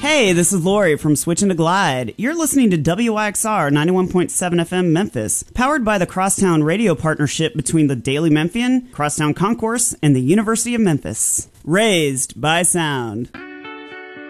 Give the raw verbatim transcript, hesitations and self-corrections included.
Hey, this is Lori from Switchin' to Glide. You're listening to W I X R ninety-one point seven F M Memphis, powered by the Crosstown Radio partnership between the Daily Memphian, Crosstown Concourse, and the University of Memphis. Raised by sound.